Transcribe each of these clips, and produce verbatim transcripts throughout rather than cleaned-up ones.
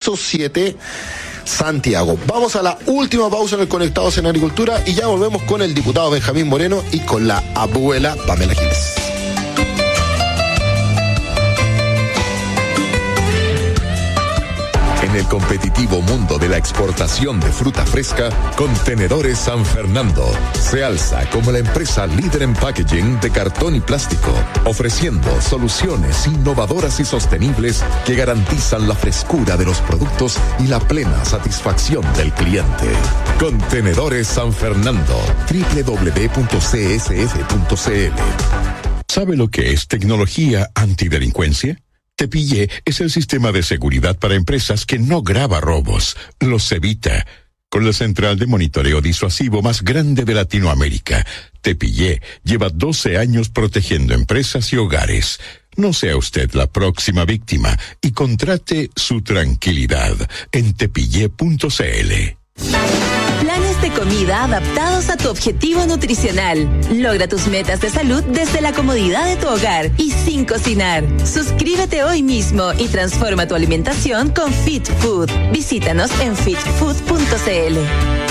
piso siete, Santiago. Vamos a la última pausa en el Conectados en Agricultura y ya volvemos con el diputado Benjamín Moreno y con la abuela Pamela Giles. En el competitivo mundo de la exportación de fruta fresca, Contenedores San Fernando se alza como la empresa líder en packaging de cartón y plástico, ofreciendo soluciones innovadoras y sostenibles que garantizan la frescura de los productos y la plena satisfacción del cliente. Contenedores San Fernando, doble u doble u doble u punto c s f punto c l. ¿Sabe lo que es tecnología antidelincuencia? Tepillé es el sistema de seguridad para empresas que no graba robos, los evita. Con la central de monitoreo disuasivo más grande de Latinoamérica, Tepillé lleva doce años protegiendo empresas y hogares. No sea usted la próxima víctima y contrate su tranquilidad en tepillé punto c l. Planes de comida adaptados a tu objetivo nutricional. Logra tus metas de salud desde la comodidad de tu hogar y sin cocinar. Suscríbete hoy mismo y transforma tu alimentación con Fit Food. Visítanos en fit food punto c l.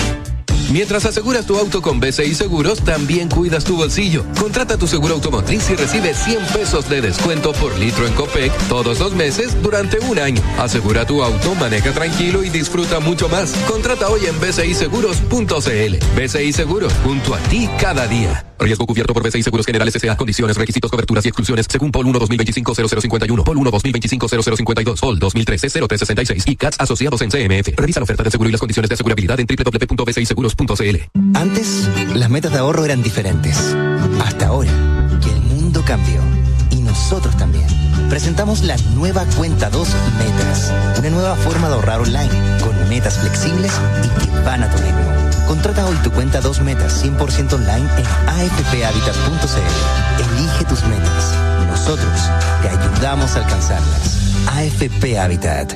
Mientras aseguras tu auto con B C I Seguros, también cuidas tu bolsillo. Contrata tu seguro automotriz y recibe cien pesos de descuento por litro en Copec todos los meses durante un año. Asegura tu auto, maneja tranquilo y disfruta mucho más. Contrata hoy en b c i seguros punto c l. B C I Seguros, junto a ti cada día. Riesgo cubierto por B C I Seguros Generales S A. Condiciones, requisitos, coberturas y exclusiones según P O L uno dos mil veinticinco cero cero cincuenta y uno, P O L uno dos mil veinticinco cero cero cincuenta y dos, P O L dos mil trece cero tres sesenta y seis y C A T S asociados en C M F. Revisa la oferta de seguro y las condiciones de asegurabilidad en doble u doble u doble u punto b c i seguros punto c l. Antes, las metas de ahorro eran diferentes. Hasta ahora, que el mundo cambió. Y nosotros también. Presentamos la nueva Cuenta dos Metas. Una nueva forma de ahorrar online, con metas flexibles y que van a tu ritmo. Contrata hoy tu Cuenta dos Metas cien por ciento online en a f p habitat punto c l. Elige tus metas. Nosotros te ayudamos a alcanzarlas. A F P Habitat.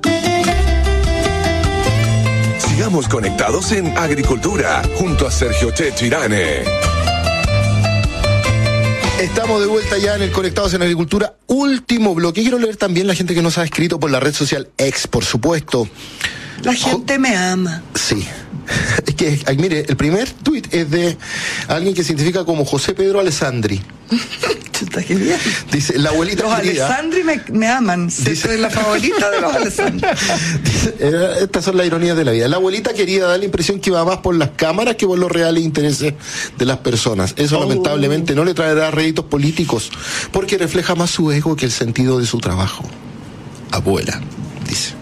Sigamos conectados en Agricultura, junto a Sergio Checho Irane. Estamos de vuelta ya en el Conectados en Agricultura. Último bloque. Quiero leer también la gente que nos ha escrito por la red social X, por supuesto. La gente jo- me ama. Sí. Es que, ay, mire, el primer tuit es de alguien que se identifica como José Pedro Alessandri. Está genial. Dice, la abuelita Los querida, Alessandri me, me aman. Dice, soy la favorita de los Alessandri. Dice, eh, estas son las ironías de la vida. La abuelita querida da la impresión que va más por las cámaras que por los reales intereses de las personas. Eso oh. lamentablemente no le traerá réditos políticos, porque refleja más su ego que el sentido de su trabajo. Abuela, dice.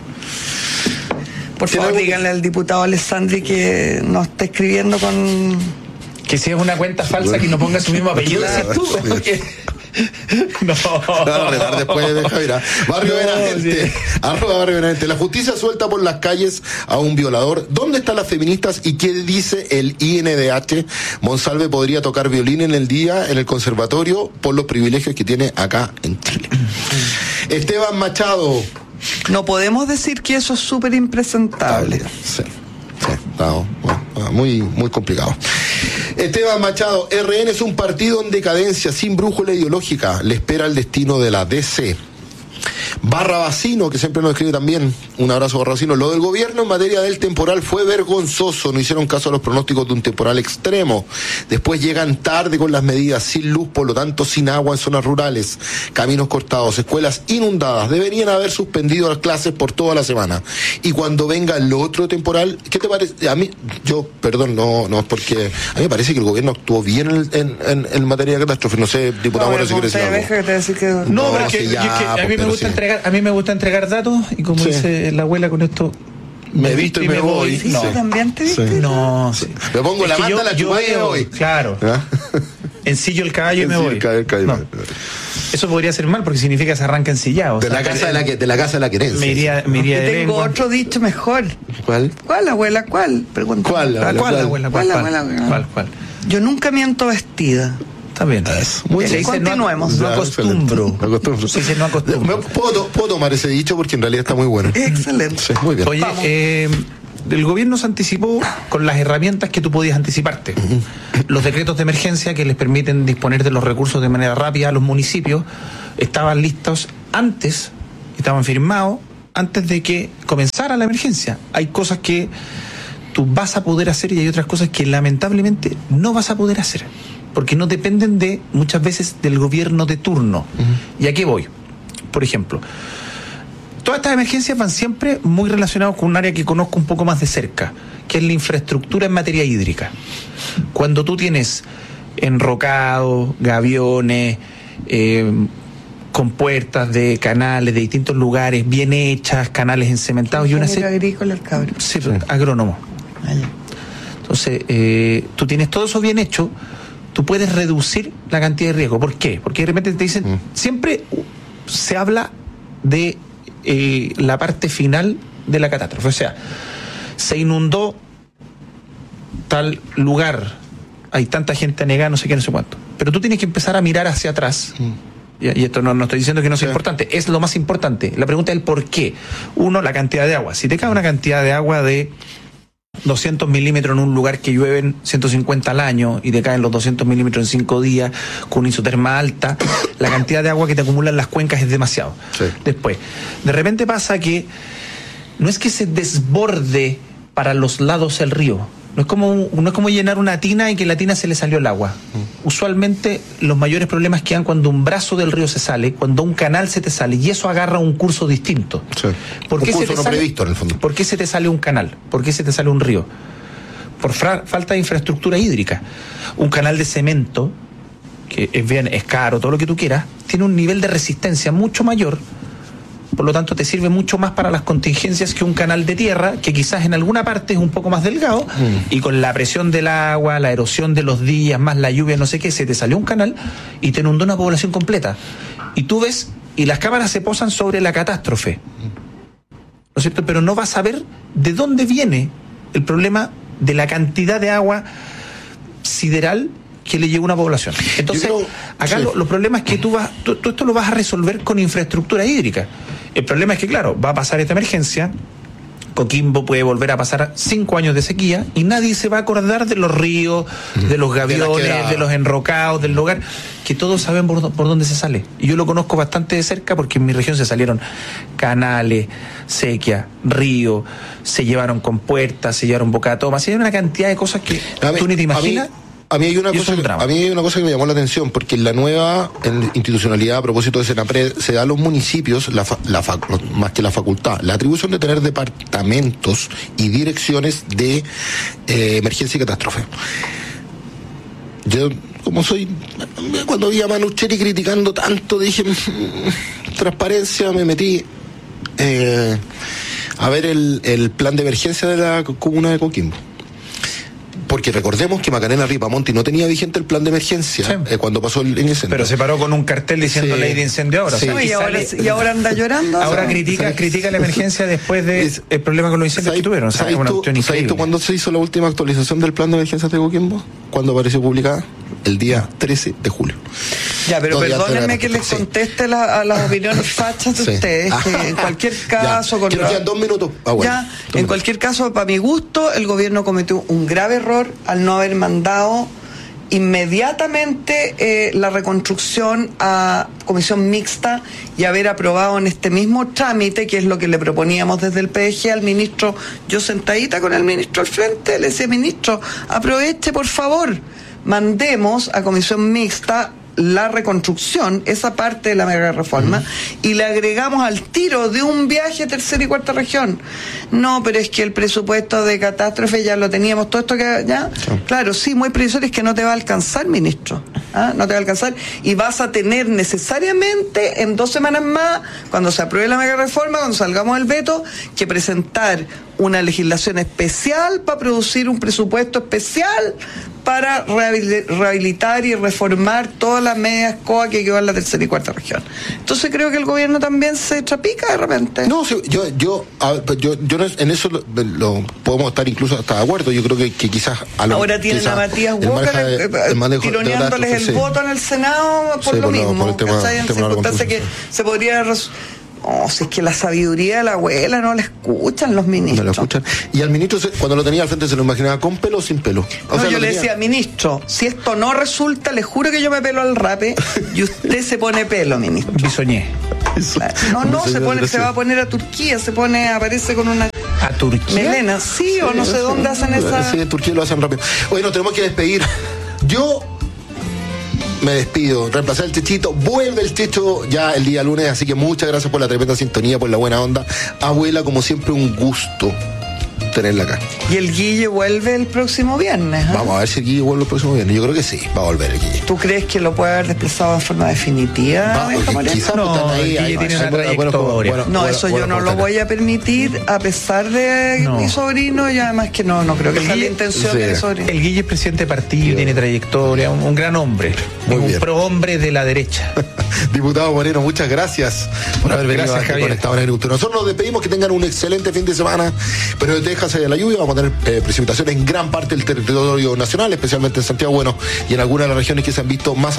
Por favor, díganle al diputado Alessandri que no está escribiendo con... Que si es una cuenta falsa, que no ponga su mismo apellido, decías tú. Porque... No. Claro, retar después de Javier. Barrio no, Benavente. Sí. Arroba Barrio Benavente. La justicia suelta por las calles a un violador. ¿Dónde están las feministas y qué dice el I N D H? Monsalve podría tocar violín en el día en el conservatorio por los privilegios que tiene acá en Chile. Esteban Machado. No podemos decir que eso es súper impresentable. Sí, sí, no, no, muy, muy complicado. Esteban Machado, R N es un partido en decadencia, sin brújula ideológica, le espera el destino de la D C. Barrabacino, que siempre nos escribe también, un abrazo Barrabacino. Lo del gobierno en materia del temporal fue vergonzoso, no hicieron caso a los pronósticos de un temporal extremo. Después llegan tarde con las medidas, sin luz, por lo tanto sin agua en zonas rurales, caminos cortados, escuelas inundadas. Deberían haber suspendido las clases por toda la semana. Y cuando venga el otro temporal, ¿qué te parece? A mí, yo, perdón, no, no, porque a mí me parece que el gobierno actuó bien en, en, en, en materia de catástrofe. No sé, diputado, no, si quieres decir algo. No, no, pero es que, sí, ya, que a mí me gusta sí. entregar A mí me gusta entregar datos y como sí. dice la abuela con esto me, me visto y me, me voy. voy. ¿Sí, no. ¿También te viste? Sí. No, sí. Me pongo es la manta, la chupalla y me voy. Claro. ¿Ah? Ensillo el caballo y me voy. El caballo, el caballo. No. Eso podría ser mal porque significa que se arranca ensillado. De, o sea, la casa de, la que, de la casa de la querencia. Me iría, me iría de de Tengo lengua. otro dicho mejor. ¿Cuál? ¿Cuál, abuela? ¿Cuál? Pregunta. ¿Cuál, abuela? ¿Cuál, abuela? ¿Cuál, ¿Cuál, cuál, abuela? ¿Cuál, cuál? Yo nunca miento vestida. Está bien. Es muy bien. Continuemos. No, no acostumbro. No acostumbro. Sí, sí, no acostumbro. ¿Puedo, puedo tomar ese dicho porque en realidad está muy bueno. Excelente. Sí, muy bien. Oye, eh, el gobierno se anticipó con las herramientas que tú podías anticiparte. Uh-huh. Los decretos de emergencia que les permiten disponer de los recursos de manera rápida a los municipios estaban listos antes, estaban firmados antes de que comenzara la emergencia. Hay cosas que tú vas a poder hacer y hay otras cosas que lamentablemente no vas a poder hacer, porque no dependen de, muchas veces, del gobierno de turno. Uh-huh. ¿Y a qué voy? Por ejemplo, todas estas emergencias van siempre muy relacionadas con un área que conozco un poco más de cerca, que es la infraestructura en materia hídrica. Cuando tú tienes enrocados, gaviones, eh, compuertas de canales de distintos lugares, bien hechas, canales encementados y una serie... agrícola, el cabrón. Sí, agrónomo. Allá. Entonces, eh, tú tienes todo eso bien hecho, tú puedes reducir la cantidad de riesgo. ¿Por qué? Porque de repente te dicen, mm. siempre se habla de eh, la parte final de la catástrofe. O sea, se inundó tal lugar, hay tanta gente anegada, no sé qué, no sé cuánto. Pero tú tienes que empezar a mirar hacia atrás. Mm. Y esto no, no estoy diciendo que no sea sí. importante, es lo más importante. La pregunta es el por qué. Uno, la cantidad de agua. Si te cae una cantidad de agua de doscientos milímetros en un lugar que llueven ciento cincuenta al año y te caen los doscientos milímetros en cinco días con una isoterma alta, la cantidad de agua que te acumula en las cuencas es demasiado. Sí. Después, de repente pasa que no es que se desborde para los lados el río, no es como, no es como llenar una tina y que en la tina se le salió el agua. Mm. Usualmente los mayores problemas quedan cuando un brazo del río se sale, cuando un canal se te sale, y eso agarra un curso distinto. Sí. ¿Por qué un curso no sale, previsto en el fondo? ¿Por qué se te sale un canal? ¿Por qué se te sale un río? Por fra- falta de infraestructura hídrica. Un canal de cemento, que es bien, es caro, todo lo que tú quieras, tiene un nivel de resistencia mucho mayor. Por lo tanto, te sirve mucho más para las contingencias que un canal de tierra, que quizás en alguna parte es un poco más delgado, mm. y con la presión del agua, la erosión de los días, más la lluvia, no sé qué, se te salió un canal y te inundó una población completa. Y tú ves, y las cámaras se posan sobre la catástrofe, ¿no es cierto? Pero no vas a ver de dónde viene el problema de la cantidad de agua sideral que le llegó a una población. Entonces, creo, acá sí. lo, los problemas es que tú, vas, tú, tú esto lo vas a resolver con infraestructura hídrica. El problema es que, claro, va a pasar esta emergencia, Coquimbo puede volver a pasar cinco años de sequía y nadie se va a acordar de los ríos, de los gaviones, de, de los enrocados, del lugar, que todos saben por, por dónde se sale. Y yo lo conozco bastante de cerca porque en mi región se salieron canales, sequía, río, se llevaron compuertas, se llevaron bocatomas, se llevaron una cantidad de cosas que a tú mí, ni te imaginas. A mí hay una cosa que, a mí hay una cosa que me llamó la atención, porque en la nueva en institucionalidad a propósito de Senapred se da a los municipios la, fa, la fa, más que la facultad, la atribución de tener departamentos y direcciones de eh, emergencia y catástrofe. Yo, como soy, cuando vi a Manucheri criticando tanto, dije transparencia, me metí eh, a ver el, el plan de emergencia de la comuna de Coquimbo. Porque recordemos que Macarena Ripamonti no tenía vigente el plan de emergencia sí. eh, cuando pasó el incendio. Pero se paró con un cartel diciendo sí. ley de incendio ahora. Sí. O sea, y, y, ahora sale, y ahora anda llorando. Ahora o sea, critica, sí. critica la emergencia después del de problema con los incendios que tuvieron. O sea, ¿Sabes tú, tú cuándo se hizo la última actualización del plan de emergencia de Coquimbo? ¿Cuándo apareció publicada? El día trece de julio. Ya, pero Dos perdónenme que les conteste sí. la, a las opiniones fachas de sí. ustedes, que en cualquier caso... Ya, con la, dos minutos. Ah, bueno, ya, dos en minutos. cualquier caso, para mi gusto, el gobierno cometió un grave error al no haber mandado inmediatamente eh, la reconstrucción a comisión mixta y haber aprobado en este mismo trámite, que es lo que le proponíamos desde el P D G al ministro. Yo sentadita con el ministro al frente, le decía, ministro, aproveche por favor, mandemos a comisión mixta la reconstrucción, esa parte de la mega reforma, uh-huh. y le agregamos al tiro de un viaje a tercera y cuarta región. No, pero es que el presupuesto de catástrofe ya lo teníamos, todo esto que ya, sí. claro, sí, muy previsor, es que no te va a alcanzar, ministro, ¿ah? no te va a alcanzar, y vas a tener necesariamente en dos semanas más, cuando se apruebe la mega reforma, cuando salgamos del veto, que presentar una legislación especial para producir un presupuesto especial para rehabilitar y reformar todas las medias C O A que quedó en la tercera y cuarta región. Entonces creo que el gobierno también se trapica de repente. No, sí, yo yo, yo yo en eso lo, lo podemos estar incluso hasta de acuerdo. Yo creo que, que quizás a lo, ahora tienen quizás a Matías Walker tironeándoles el sí. voto en el Senado por sí, lo por mismo, por el tema, ¿cachai? En circunstancias que se podría Oh, si es que la sabiduría de la abuela no la escuchan los ministros. No la escuchan. Y al ministro, cuando lo tenía al frente, ¿se lo imaginaba con pelo o sin pelo? O no, sea, yo le tenía... decía, ministro, si esto no resulta, le juro que yo me pelo al rape y usted se pone pelo, ministro. Bisoñé. No, no, se pone, se va a poner a Turquía, se pone, aparece con una ¿A Turquía? melena, sí, sí o no sé dónde hacen esa. Sí, en Turquía lo hacen rápido. Oye, nos tenemos que despedir. Yo me despido, reemplazar el Chechito, vuelve el Checho ya el día lunes, así que muchas gracias por la tremenda sintonía, por la buena onda. Abuela, como siempre, un gusto tenerla acá. Y el Guille vuelve el próximo viernes, ¿eh? Vamos a ver si el Guille vuelve el próximo viernes. Yo creo que sí, va a volver el Guille. ¿Tú crees que lo puede haber desplazado en forma definitiva? Va, quizás no, están ahí, el Guille ahí, tiene ahí, una bueno, trayectoria. bueno, bueno, No, bueno, eso bueno, yo no bueno, lo voy a permitir, a pesar de No. mi sobrino, y además que no, no creo que El sea la Guille- intención sí. de mi sobrino. El Guille es presidente de partido, tiene trayectoria, un, un gran hombre, Muy un bien. prohombre de la derecha. Diputado Moreno, muchas gracias por haber venido Gracias, aquí Javier. conectado en Agricultura. Nosotros nos despedimos, que tengan un excelente fin de semana, pero de Texas allá la lluvia, vamos a tener eh, precipitaciones en gran parte del territorio nacional, especialmente en Santiago, bueno, y en algunas de las regiones que se han visto más